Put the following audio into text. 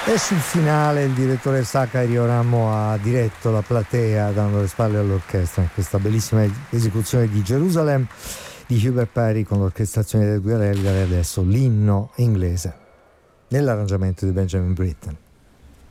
E sul finale il direttore Sacca Rioramo ha diretto la platea dando le spalle all'orchestra in questa bellissima esecuzione di Jerusalem di Hubert Parry con l'orchestrazione del Edgar Elgar, e adesso l'inno inglese nell'arrangiamento di Benjamin Britten.